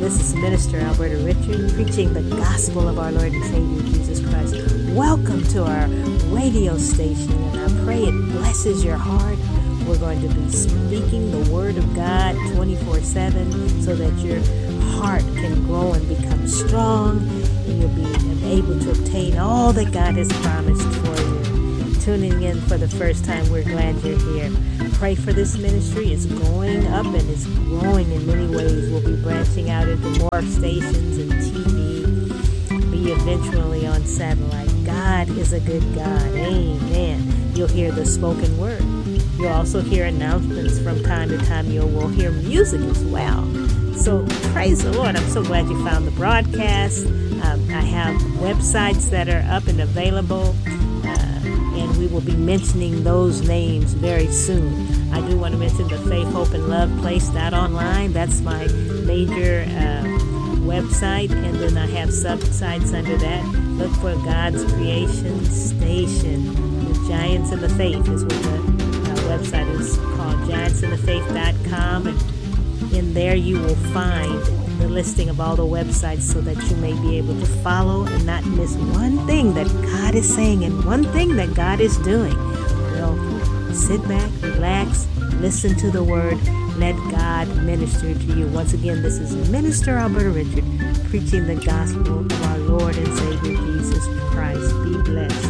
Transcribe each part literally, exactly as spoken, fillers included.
This is Minister Alberta Richard preaching the gospel of our Lord and Savior Jesus Christ. Welcome to our radio station, and I pray it blesses your heart. We're going to be speaking the Word of God twenty-four seven so that your heart can grow and become strong, and you'll be able to obtain all that God has promised for you. Tuning in for the first time, we're glad you're here. Pray for this ministry. It's going up and it's growing in many ways. We'll be branching out into more stations and T V, be eventually on satellite. God is a good God. Amen. You'll hear the spoken word. You'll also hear announcements from time to time. You will hear music as well. So praise the Lord. I'm so glad you found the broadcast. Um, I have websites that are up and available. And we will be mentioning those names very soon. I do want to mention the Faith, Hope, and Love Place dot online. That's my major uh, website. And then I have sub-sites under that. Look for God's Creation Station. The Giants in the Faith is what the uh, website is called, giants in the faith dot com. And in there you will find the listing of all the websites so that you may be able to follow and not miss one thing that God is saying and one thing that God is doing. Well, sit back, relax, listen to the word, let God minister to you. Once again, this is Minister Alberta Richard preaching the gospel of our Lord and Savior Jesus Christ. Be blessed.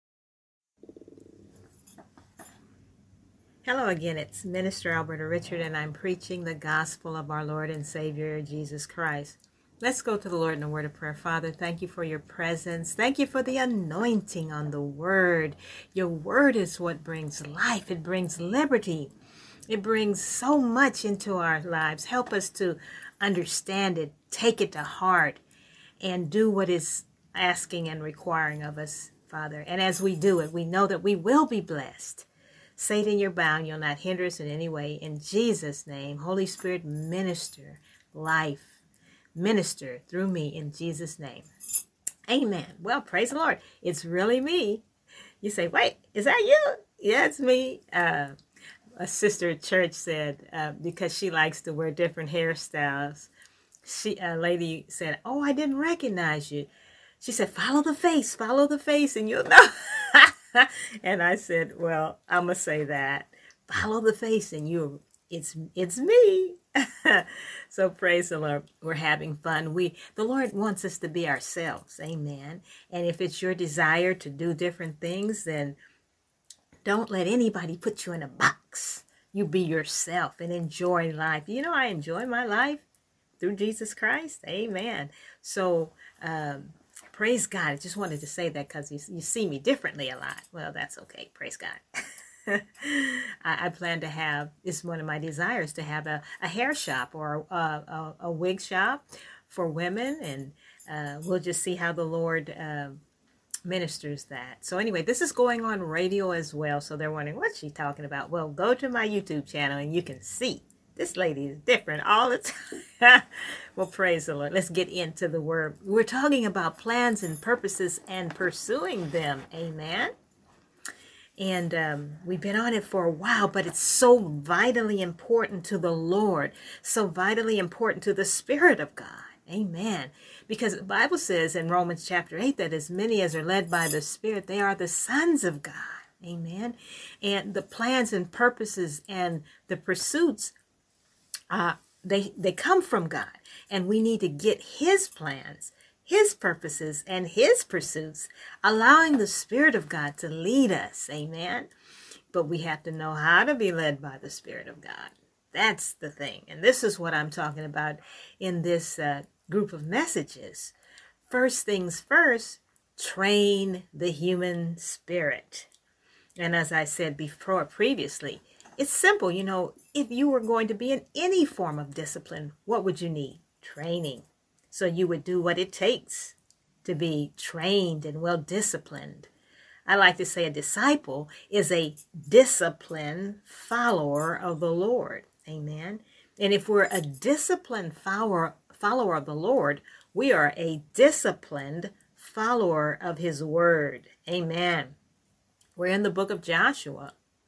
Hello again, it's Minister Alberta Richard, and I'm preaching the gospel of our Lord and Savior, Jesus Christ. Let's go to the Lord in a word of prayer. Father, thank you for your presence. Thank you for the anointing on the word. Your word is what brings life. It brings liberty. It brings so much into our lives. Help us to understand it, take it to heart, and do what is asking and requiring of us, Father. And as we do it, we know that we will be blessed. Satan, you're bound. You'll not hinder us in any way. In Jesus' name, Holy Spirit, minister life. Minister through me in Jesus' name. Amen. Well, praise the Lord. It's really me. You say, wait, is that you? Yeah, it's me. Uh, a sister at church said, uh, because she likes to wear different hairstyles, she, a lady said, oh, I didn't recognize you. She said, follow the face, follow the face, and you'll know. And I said, well, I'm going to say that. Follow the face and you, it's it's me. So praise the Lord. We're having fun. We The Lord wants us to be ourselves. Amen. And if it's your desire to do different things, then don't let anybody put you in a box. You be yourself and enjoy life. You know, I enjoy my life through Jesus Christ. Amen. So, um, praise God. I just wanted to say that because you, you see me differently a lot. Well, that's okay. Praise God. I, I plan to have, it's one of my desires to have a, a hair shop or a, a, a wig shop for women. And uh, we'll just see how the Lord uh, ministers that. So anyway, this is going on radio as well. So they're wondering, what's she talking about? Well, go to my YouTube channel and you can see. This lady is different all the time. Well, praise the Lord. Let's get into the word. We're talking about plans and purposes and pursuing them. Amen. And um, we've been on it for a while, but it's so vitally important to the Lord, so vitally important to the Spirit of God. Amen. Because the Bible says in Romans chapter eight that as many as are led by the Spirit, they are the sons of God. Amen. And the plans and purposes and the pursuits Uh, they they come from God, and we need to get his plans, his purposes, and his pursuits, allowing the Spirit of God to lead us. Amen. But we have to know how to be led by the Spirit of God. That's the thing. And this is what I'm talking about in this uh, group of messages. First things first, train the human spirit. And as I said before previously, it's simple. You know, if you were going to be in any form of discipline, what would you need? Training. So you would do what it takes to be trained and well disciplined. I like to say a disciple is a disciplined follower of the Lord. Amen. And if we're a disciplined follower, follower of the Lord, we are a disciplined follower of his word. Amen. We're in the book of Joshua.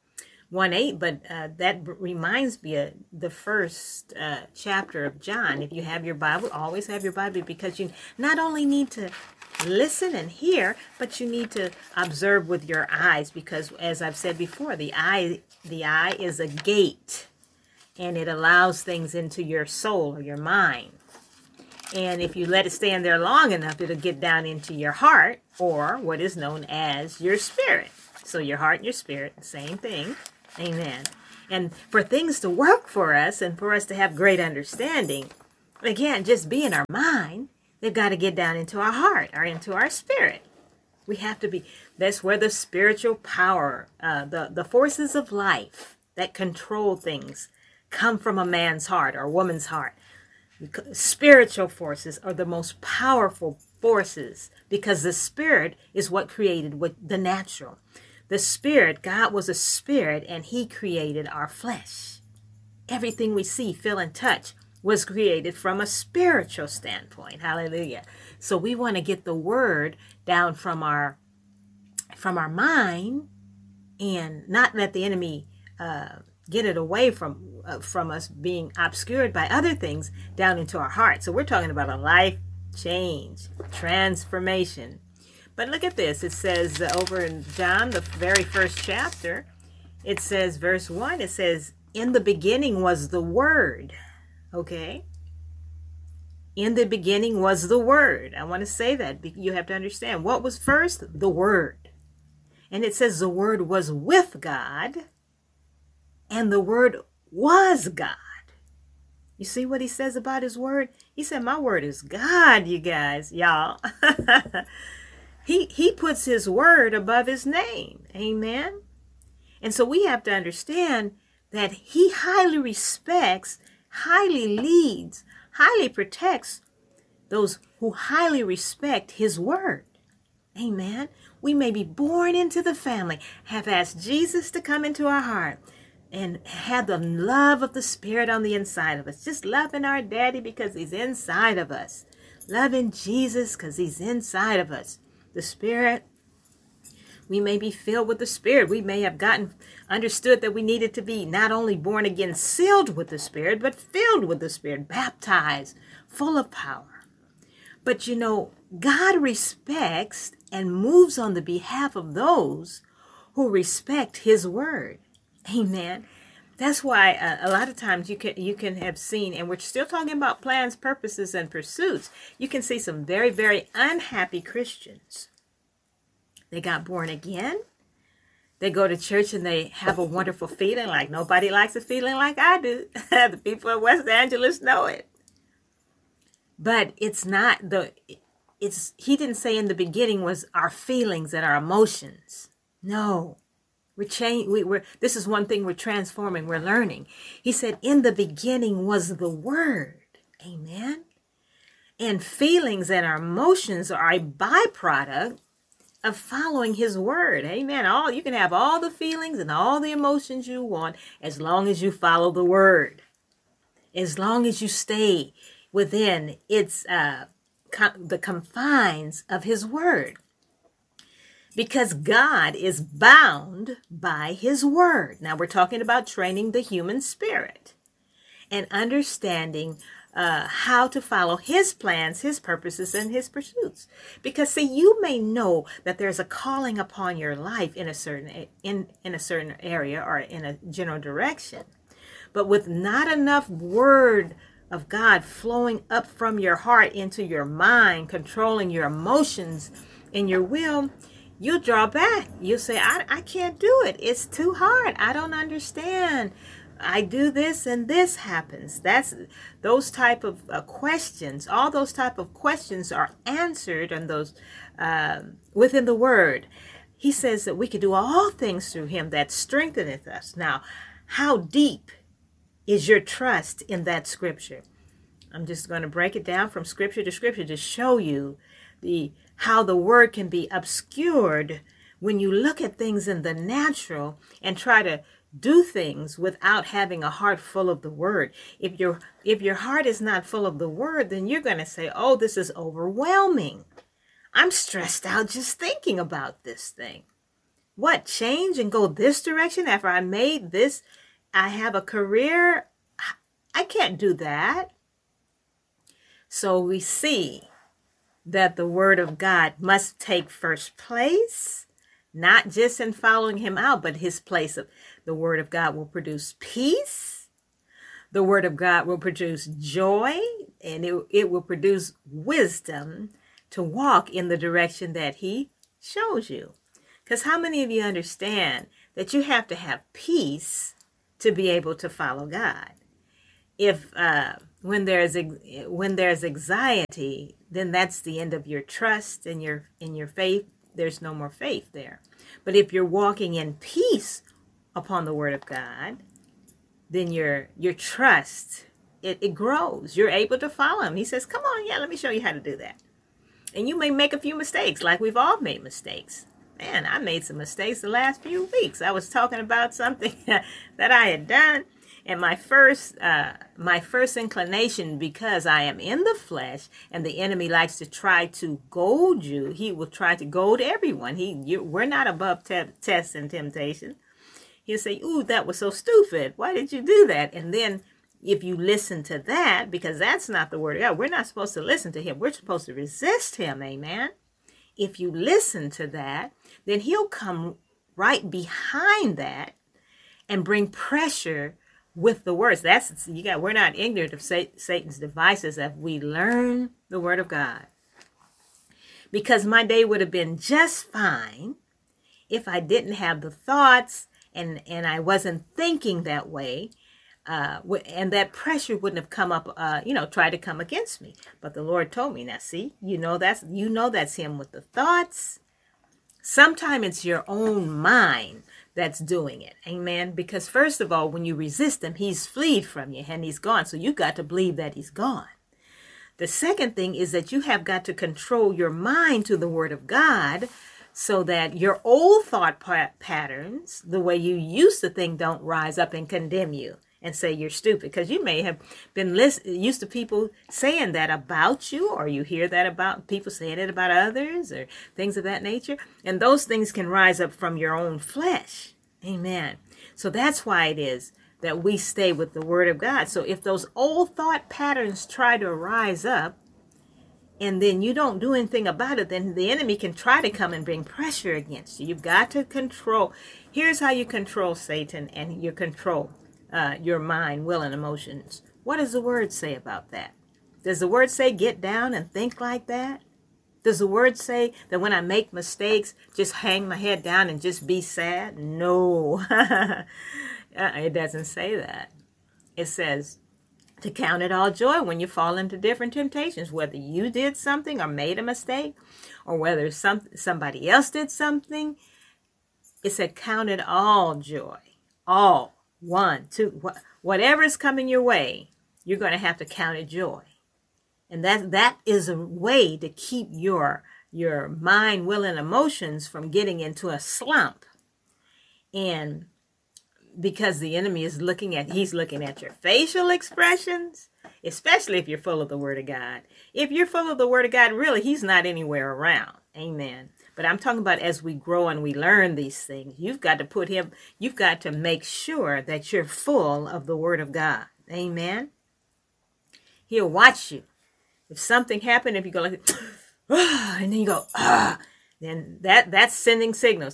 one eight, but uh, that reminds me of the first uh, chapter of John. If you have your Bible, always have your Bible, because you not only need to listen and hear, but you need to observe with your eyes, because as I've said before, the eye, the eye is a gate, and it allows things into your soul or your mind. And if you let it stay in there long enough, it'll get down into your heart, or what is known as your spirit. So your heart and your spirit, same thing. Amen. And for things to work for us and for us to have great understanding, they can't just be in our mind. They've got to get down into our heart or into our spirit. We have to be, that's where the spiritual power, uh, the, the forces of life that control things come from a man's heart or a woman's heart. Spiritual forces are the most powerful forces, because the spirit is what created what the natural. The spirit, God was a spirit, and he created our flesh. Everything we see, feel, and touch was created from a spiritual standpoint. Hallelujah. So we want to get the word down from our from our mind, and not let the enemy uh, get it away from uh, from us being obscured by other things down into our heart. So we're talking about a life change, transformation. But look at this. It says uh, over in John, the very first chapter, it says, verse one, it says, in the beginning was the Word. Okay? In the beginning was the Word. I want to say that. You have to understand. What was first? The Word. And it says the Word was with God, and the Word was God. You see what he says about his word? He said, my word is God, you guys, y'all. he, he puts his word above his name. Amen. And so we have to understand that he highly respects, highly leads, highly protects those who highly respect his word. Amen. We may be born into the family, have asked Jesus to come into our heart, and have the love of the Spirit on the inside of us. Just loving our daddy because he's inside of us. Loving Jesus because he's inside of us. The Spirit, we may be filled with the Spirit. We may have gotten, understood that we needed to be not only born again, sealed with the Spirit, but filled with the Spirit, baptized, full of power. But you know, God respects and moves on the behalf of those who respect his word. Amen. That's why uh, a lot of times you can you can have seen, and we're still talking about plans, purposes, and pursuits. You can see some very, very unhappy Christians. They got born again. They go to church and they have a wonderful feeling, like nobody likes a feeling like I do. The people of West Angeles know it. But it's not the, it's, he didn't say in the beginning was our feelings and our emotions. No. We're change, we, we're, this is one thing we're transforming, we're learning. He said, in the beginning was the Word. Amen. And feelings and our emotions are a byproduct of following his word. Amen. All you can have all the feelings and all the emotions you want as long as you follow the word. As long as you stay within its uh, com- the confines of his word. Because God is bound by his word. Now we're talking about training the human spirit and understanding uh, how to follow his plans, his purposes, and his pursuits. Because see, you may know that there's a calling upon your life in a certain in, in a certain area or in a general direction. But with not enough word of God flowing up from your heart into your mind, controlling your emotions and your will, you'll draw back. You'll say, I, I can't do it. It's too hard. I don't understand. I do this and this happens. That's those type of uh, questions. All those type of questions are answered and those uh, within the word. He says that we can do all things through him that strengtheneth us. Now, how deep is your trust in that scripture? I'm just going to break it down from scripture to scripture to show you the how the word can be obscured when you look at things in the natural and try to do things without having a heart full of the word. If your if your heart is not full of the word, then you're going to say, oh, this is overwhelming. I'm stressed out just thinking about this thing. what, change and go this direction after I made this? I have a career. I can't do that. So we see that the word of God must take first place, not just in following him out, but his place of the word of God will produce peace. The word of God will produce joy, and it, it will produce wisdom to walk in the direction that he shows you. Because how many of you understand that you have to have peace to be able to follow God? If uh, when there's when there's anxiety, then that's the end of your trust and your in your faith. There's no more faith there. But if you're walking in peace upon the word of God, then your your trust it, it grows. You're able to follow him. He says, "Come on, yeah, let me show you how to do that." And you may make a few mistakes, like we've all made mistakes. Man, I made some mistakes the last few weeks. I was talking about something that I had done. And my first, uh, my first inclination, because I am in the flesh, and the enemy likes to try to goad you. He will try to goad everyone. He, you, we're not above te- tests and temptation. He'll say, "Ooh, that was so stupid. Why did you do that?" And then, if you listen to that, because that's not the word of God, we're not supposed to listen to him. We're supposed to resist him. Amen. If you listen to that, then he'll come right behind that and bring pressure with the words. That's you got. We're not ignorant of Satan's devices if we learn the word of God. Because my day would have been just fine if I didn't have the thoughts and and I wasn't thinking that way, uh, and that pressure wouldn't have come up. Uh, you know, try to come against me. But the Lord told me, now see, you know that's you know that's him with the thoughts. Sometimes it's your own mind that's doing it. Amen. Because first of all, when you resist him, he's fleed from you and he's gone. So you got to believe that he's gone. The second thing is that you have got to control your mind to the word of God so that your old thought patterns, the way you used to think, don't rise up and condemn you and say you're stupid. Because you may have been list- used to people saying that about you, or you hear that about people saying it about others, or things of that nature. And those things can rise up from your own flesh. Amen. So that's why it is that we stay with the word of God. So if those old thought patterns try to rise up, and then you don't do anything about it, then the enemy can try to come and bring pressure against you. You've got to control. Here's how you control Satan and you control uh, your mind, will, and emotions. What does the word say about that? Does the word say get down and think like that? Does the word say that when I make mistakes, just hang my head down and just be sad? No, it doesn't say that. It says to count it all joy when you fall into different temptations, whether you did something or made a mistake, or whether some, somebody else did something. It said count it all joy. All. One, two, wh- whatever is coming your way, you're going to have to count it joy. And that that is a way to keep your, your mind, will, and emotions from getting into a slump. And because the enemy is looking at, he's looking at your facial expressions, especially if you're full of the word of God. If you're full of the word of God, really, he's not anywhere around. Amen. But I'm talking about as we grow and we learn these things, you've got to put him, you've got to make sure that you're full of the word of God. Amen. He'll watch you. If something happened, if you go like, ah, and then you go, ah, then that that's sending signals.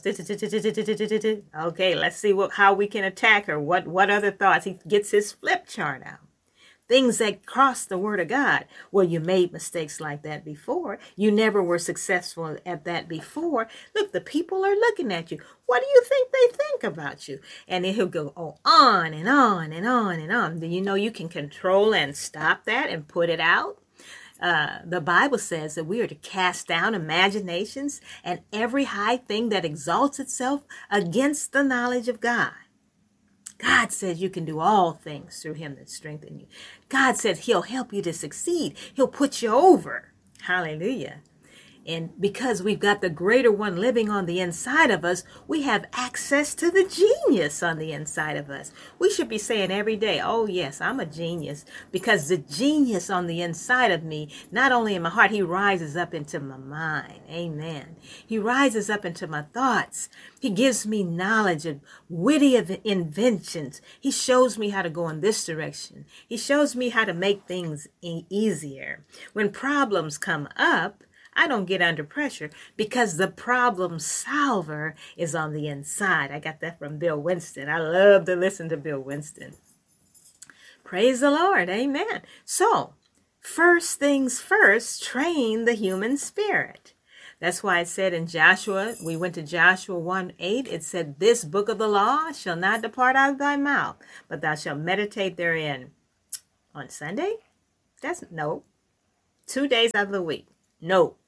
Okay, let's see what how we can attack her. What what other thoughts? He gets his flip chart out. Things that cross the word of God. Well, you made mistakes like that before. You never were successful at that before. Look, the people are looking at you. What do you think they think about you? And then he'll go oh, on and on and on and on. Do you know you can control and stop that and put it out? Uh, the Bible says that we are to cast down imaginations and every high thing that exalts itself against the knowledge of God. God says you can do all things through him that strengthens you. God says he'll help you to succeed. He'll put you over. Hallelujah. And because we've got the greater one living on the inside of us, we have access to the genius on the inside of us. We should be saying every day, oh yes, I'm a genius, because the genius on the inside of me, not only in my heart, he rises up into my mind. Amen. He rises up into my thoughts. He gives me knowledge of witty of inventions. He shows me how to go in this direction. He shows me how to make things e- easier. When problems come up, I don't get under pressure because the problem solver is on the inside. I got that from Bill Winston. I love to listen to Bill Winston. Praise the Lord. Amen. So, first things first, train the human spirit. That's why it said in Joshua, we went to Joshua one eight, it said, this book of the law shall not depart out of thy mouth, but thou shalt meditate therein. On Sunday? That's no. Two days out of the week. No.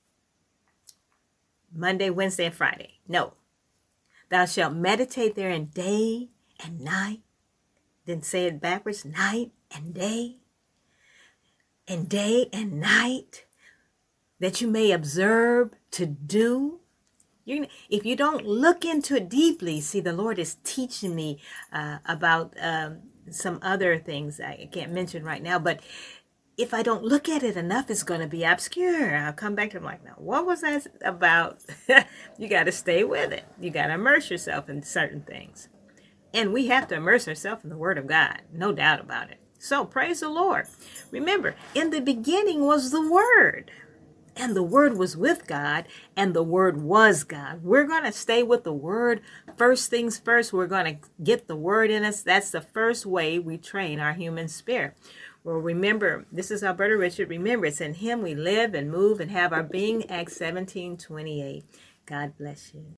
Monday, Wednesday, and Friday. No. Thou shalt meditate therein day and night. Then say it backwards. Night and day. And day and night. That you may observe to do. You're, if you don't look into it deeply, see, the Lord is teaching me uh, about um, some other things I can't mention right now, but if I don't look at it enough, it's going to be obscure. I'll come back to it like, now, what was that about? You got to stay with it. You got to immerse yourself in certain things. And we have to immerse ourselves in the Word of God. No doubt about it. So praise the Lord. Remember, in the beginning was the Word. And the Word was with God. And the Word was God. We're going to stay with the Word. First things first, we're going to get the Word in us. That's the first way we train our human spirit. Well, remember, this is Alberta Richard. Remember, it's in Him we live and move and have our being. Acts seventeen twenty-eight. God bless you.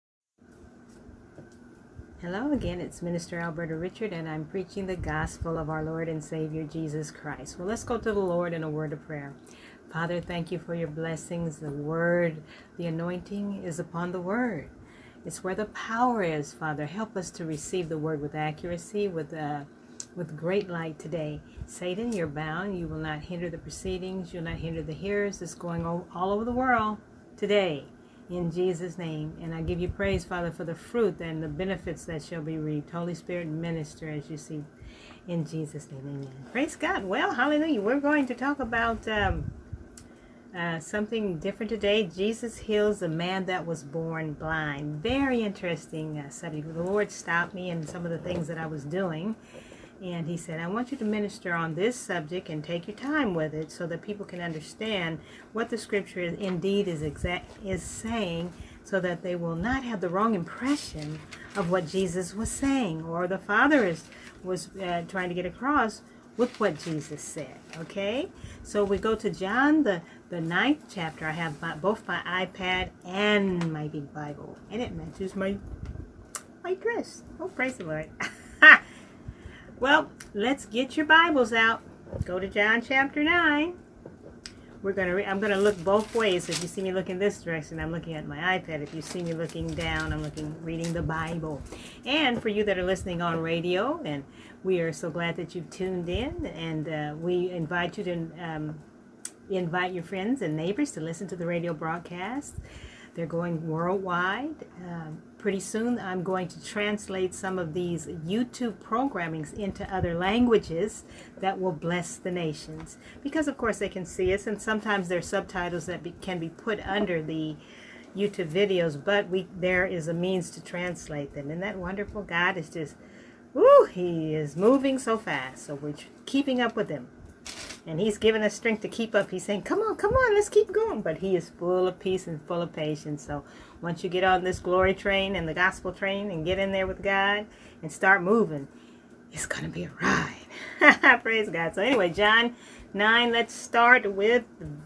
Hello again, it's Minister Alberta Richard, and I'm preaching the gospel of our Lord and Savior, Jesus Christ. Well, let's go to the Lord in a word of prayer. Father, thank you for your blessings. The word, the anointing is upon the word. It's where the power is, Father. Help us to receive the word with accuracy, with uh, with great light today. Satan, you're bound. You will not hinder the proceedings. You'll not hinder the hearers. It's going all over the world today. In Jesus' name. And I give you praise, Father, for the fruit and the benefits that shall be reaped. Holy Spirit, minister as you see. In Jesus' name, amen. Praise God. Well, hallelujah. We're going to talk about um, uh, something different today. Jesus heals a man that was born blind. Very interesting uh, subject. The Lord stopped me in some of the things that I was doing. And he said, I want you to minister on this subject and take your time with it so that people can understand what the scripture is, indeed is exact is saying, so that they will not have the wrong impression of what Jesus was saying or the Father is, was uh, trying to get across with what Jesus said. Okay? So we go to John, the, the ninth chapter. I have my, both my iPad and my big Bible. And it matches my, my dress. Oh, praise the Lord. Well, let's get your Bibles out. Go to John chapter nine. We're gonna. Re I'm gonna look both ways. If you see me looking this direction, I'm looking at my iPad. If you see me looking down, I'm looking, reading the Bible. And for you that are listening on radio, and we are so glad that you've tuned in. And uh, we invite you to um, invite your friends and neighbors to listen to the radio broadcast. They're going worldwide. Um, pretty soon I'm going to translate some of these YouTube programmings into other languages that will bless the nations. Because of course they can see us, and sometimes there are subtitles that be, can be put under the YouTube videos, but we there is a means to translate them. Isn't that wonderful? God is just, woo, He is moving so fast. So we're keeping up with Him. And He's given us strength to keep up. He's saying, come on, come on, let's keep going. But He is full of peace and full of patience. So once you get on this glory train and the gospel train and get in there with God and start moving, it's going to be a ride. Praise God. So anyway, John nine, let's start with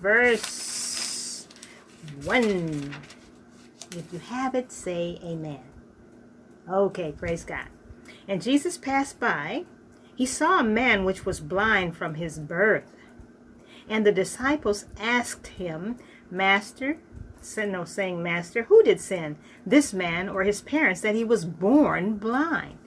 verse one. If you have it, say amen. Okay, praise God. And Jesus passed by. He saw a man which was blind from his birth. And the disciples asked him, Master, no, saying, Master, who did sin, this man or his parents, that he was born blind?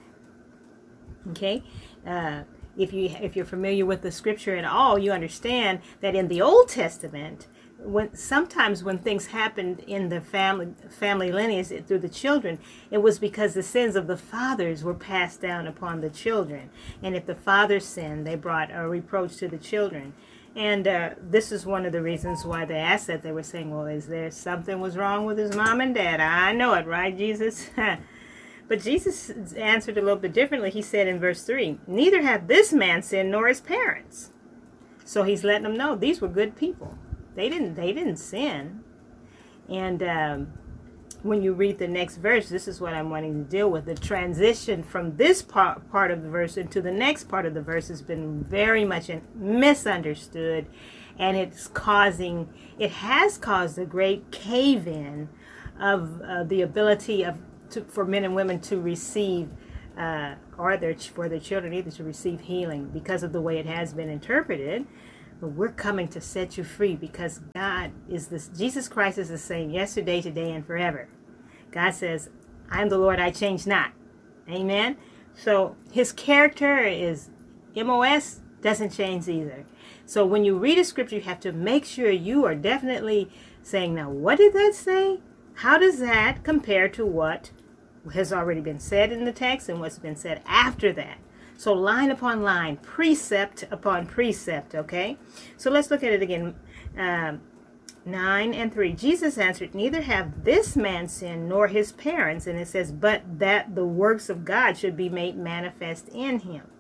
Okay, uh, if you if you're familiar with the scripture at all, you understand that in the Old Testament, when sometimes when things happened in the family family lineage through the children, it was because the sins of the fathers were passed down upon the children. And if the fathers sinned, they brought a reproach to the children. And uh, this is one of the reasons why they asked that. They were saying, well, is there something was wrong with his mom and dad? I know it, right, Jesus? But Jesus answered a little bit differently. He said in verse three, neither have this man sinned nor his parents. So he's letting them know these were good people. They didn't, they didn't sin. And um, when you read the next verse, this is what I'm wanting to deal with. The transition from this part, part of the verse into the next part of the verse has been very much misunderstood. And it's causing, it has caused a great cave-in of uh, the ability of to, for men and women to receive, uh, or their, for their children either to receive healing because of the way it has been interpreted. But we're coming to set you free because God is this. Jesus Christ is the same yesterday, today, and forever. God says, I'm the Lord, I change not. Amen. So his character is M O S, doesn't change either. So when you read a scripture, you have to make sure you are definitely saying, now, what did that say? How does that compare to what has already been said in the text and what's been said after that? So line upon line, precept upon precept, okay? So let's look at it again. Um, nine and three. Jesus answered, neither have this man sinned nor his parents. And it says, but that the works of God should be made manifest in him.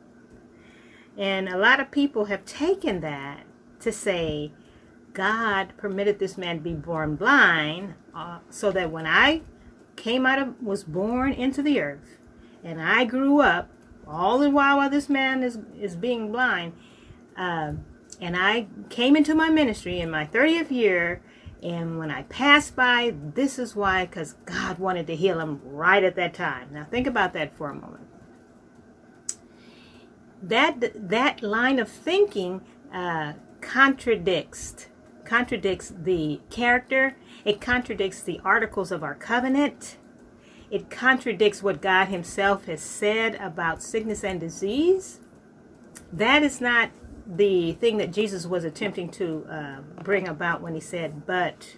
And a lot of people have taken that to say, God permitted this man to be born blind uh, so that when I came out of, was born into the earth, and I grew up, all the while while this man is, is being blind, uh, and I came into my ministry in my thirtieth year, and when I passed by, this is why, because God wanted to heal him right at that time. Now think about that for a moment. That, that line of thinking uh, contradicts contradicts the character. It contradicts the articles of our covenant. It contradicts what God himself has said about sickness and disease. That is not the thing that Jesus was attempting to uh, bring about when he said, but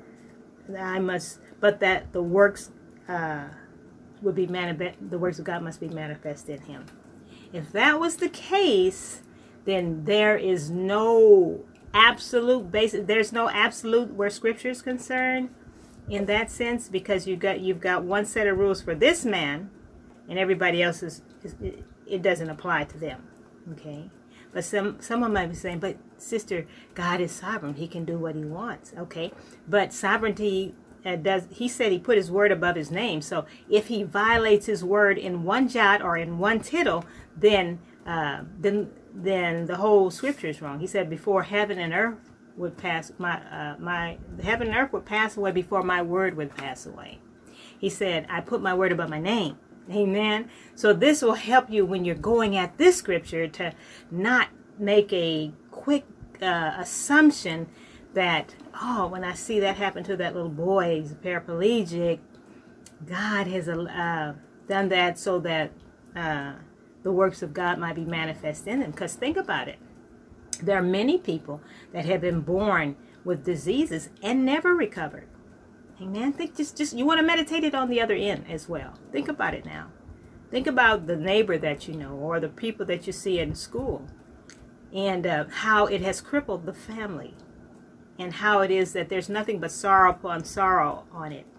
I must, but that the works uh, would be manifest, the works of God must be manifest in him. If that was the case, then there is no absolute basis. There's no absolute where Scripture is concerned in that sense, because you got you've got one set of rules for this man, and everybody else is, is it, it doesn't apply to them. Okay, but some someone might be saying, but sister, God is sovereign; He can do what He wants. Okay, but sovereignty uh, does. He said He put His word above His name. So if He violates His word in one jot or in one tittle, then uh, then then the whole Scripture is wrong. He said, before heaven and earth would pass, my uh, my heaven and earth would pass away before my word would pass away. He said, I put my word above my name. Amen. So this will help you when you're going at this Scripture to not make a quick uh, assumption that, oh, when I see that happen to that little boy, he's paraplegic, God has uh, done that so that uh, the works of God might be manifest in them. Because think about it. There are many people that have been born with diseases and never recovered. Amen. Think just, just you want to meditate it on the other end as well. Think about it now. Think about the neighbor that you know or the people that you see in school, and uh, how it has crippled the family, and how it is that there's nothing but sorrow upon sorrow on it.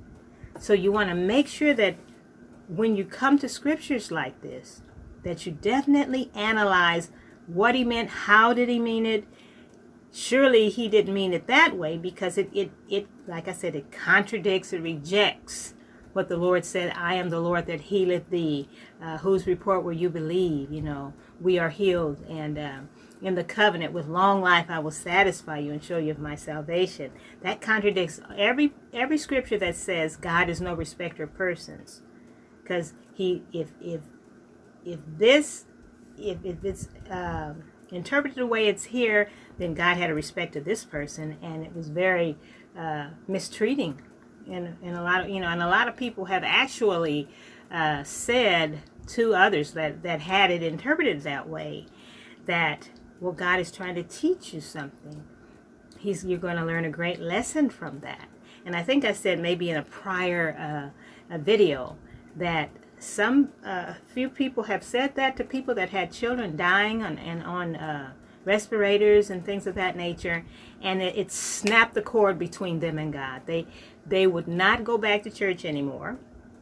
So you want to make sure that when you come to scriptures like this, that you definitely analyze what he meant, how did he mean it. Surely he didn't mean it that way, because it, it, it, like I said, it contradicts, it rejects what the Lord said, I am the Lord that healeth thee, uh, whose report will you believe? You know, we are healed, and uh, in the covenant with long life I will satisfy you and show you of my salvation. That contradicts every every scripture that says God is no respecter of persons. Because he, if if if this, if, if it's uh, interpreted the way it's here, then God had a respect to this person, and it was very uh, mistreating. And, and a lot of you know, and a lot of people have actually uh, said to others that that had it interpreted that way, that, well, God is trying to teach you something. he's you're going to learn a great lesson from that. And I think I said maybe in a prior uh, a video that some uh, few people have said that to people that had children dying on and on uh, respirators and things of that nature, and it, it snapped the cord between them and God. They they would not go back to church anymore.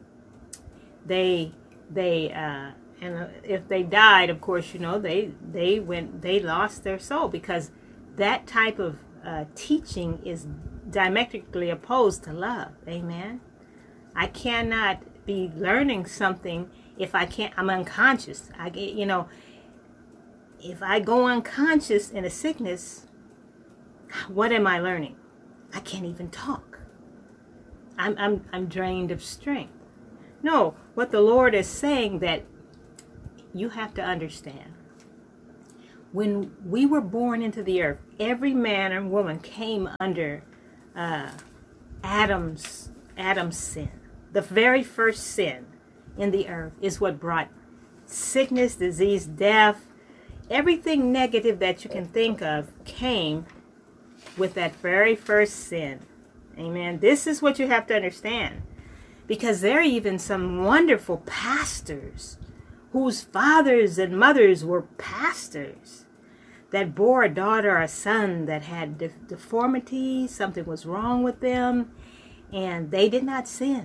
They they uh, and if they died, of course, you know, they they went they lost their soul, because that type of uh, teaching is diametrically opposed to love. Amen. I cannot be learning something if I can't. I'm unconscious. I get, you know, if I go unconscious in a sickness, what am I learning? I can't even talk. I'm I'm I'm drained of strength. No, what the Lord is saying, that you have to understand. When we were born into the earth, every man and woman came under uh, Adam's Adam's sin. The very first sin in the earth is what brought sickness, disease, death, everything negative that you can think of came with that very first sin. Amen. This is what you have to understand, because there are even some wonderful pastors whose fathers and mothers were pastors that bore a daughter or a son that had de- deformity, something was wrong with them, and they did not sin.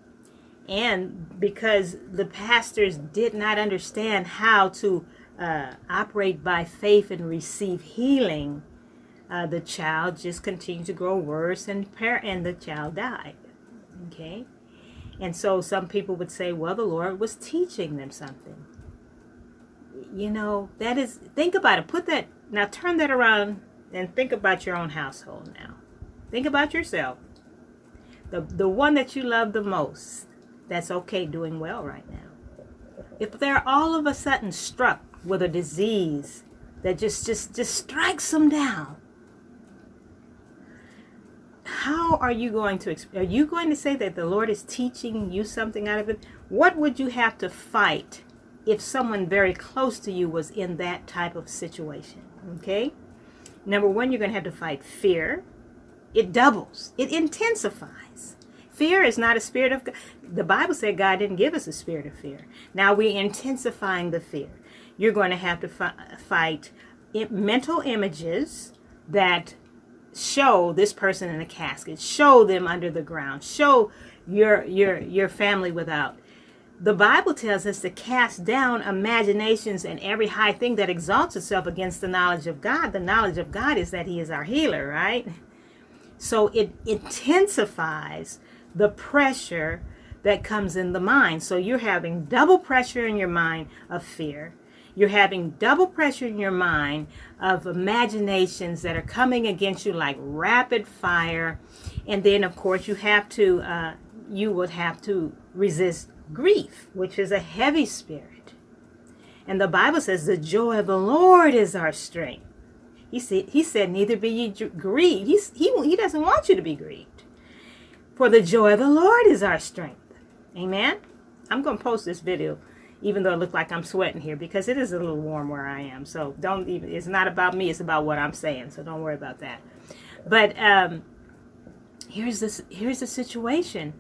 And because the pastors did not understand how to uh, operate by faith and receive healing, uh, the child just continued to grow worse, and par- and the child died. Okay? And so some people would say, well, the Lord was teaching them something. You know, that is, think about it. Put that, now turn that around and think about your own household now. Think about yourself. The, the one that you love the most, that's okay, doing well right now. If they're all of a sudden struck with a disease that just, just, just strikes them down, how are you going to, are you going to say that the Lord is teaching you something out of it? What would you have to fight if someone very close to you was in that type of situation? Okay? Number one, you're going to have to fight fear. It doubles. It intensifies. Fear is not a spirit of God. The Bible said God didn't give us a spirit of fear. Now we're intensifying the fear. You're going to have to fi- fight it, mental images that show this person in a casket, show them under the ground, show your your your family without. The Bible tells us to cast down imaginations and every high thing that exalts itself against the knowledge of God. The knowledge of God is that He is our healer, right? So it intensifies the pressure that comes in the mind. So you're having double pressure in your mind of fear. You're having double pressure in your mind of imaginations that are coming against you like rapid fire. And then, of course, you have to, uh, you would have to resist grief, which is a heavy spirit. And the Bible says the joy of the Lord is our strength. He said, he said, neither be ye grieved. He's, he, he doesn't want you to be grieved. For the joy of the Lord is our strength. Amen. I'm going to post this video, even though it looks like I'm sweating here, because it is a little warm where I am. So don't even, it's not about me, it's about what I'm saying. So don't worry about that. But um, here's this, here's the situation.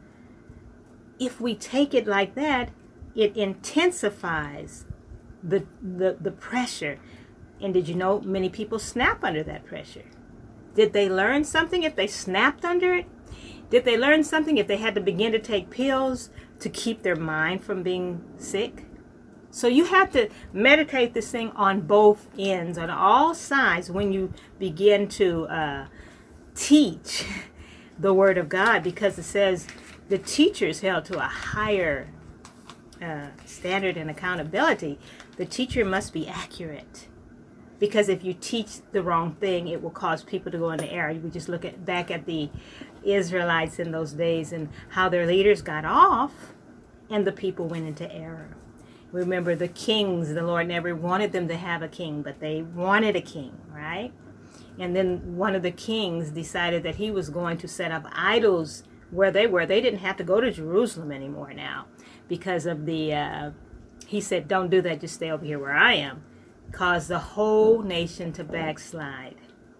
If we take it like that, it intensifies the, the, the pressure. And did you know many people snap under that pressure? Did they learn something if they snapped under it? Did they learn something if they had to begin to take pills to keep their mind from being sick? So you have to meditate this thing on both ends, on all sides, when you begin to uh, teach the Word of God, because it says the teacher is held to a higher uh, standard and accountability. The teacher must be accurate. Because if you teach the wrong thing, it will cause people to go into error. We just look at back at the Israelites in those days and how their leaders got off and the people went into error. Remember the kings, the Lord never wanted them to have a king, but they wanted a king, right? And then one of the kings decided that he was going to set up idols where they were. They didn't have to go to Jerusalem anymore now because of the, uh, he said, don't do that, just stay over here where I am. Caused the whole nation to backslide.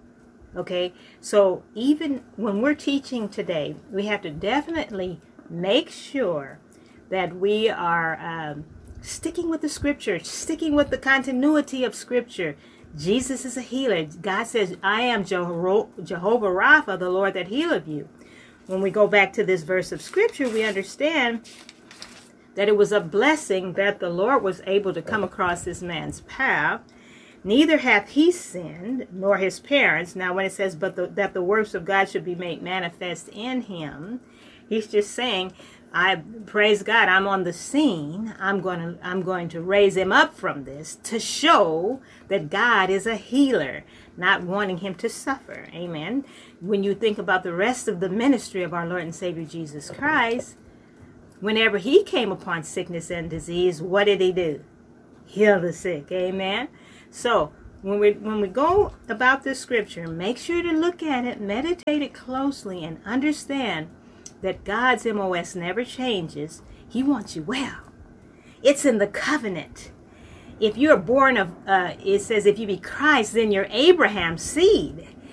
Okay, so even when we're teaching today, we have to definitely make sure that we are um, sticking with the scripture, sticking with the continuity of scripture. Jesus is a healer. God says, I am Jeho- Jehovah Rapha, the Lord that healeth you. When we go back to this verse of scripture, we understand that it was a blessing that the Lord was able to come across this man's path. Neither hath he sinned, nor his parents. Now, when it says, but the, that the works of God should be made manifest in him, he's just saying, I praise God, I'm on the scene. I'm going to, I'm going to raise him up from this to show that God is a healer, not wanting him to suffer. Amen. When you think about the rest of the ministry of our Lord and Savior Jesus Christ, whenever he came upon sickness and disease, what did he do? Heal the sick. Amen. So when we when we go about this scripture, make sure to look at it, meditate it closely, and understand that God's M O S never changes. He wants you well. It's in the covenant. If you're born of, uh, it says, if you be Christ, then you're Abraham's seed.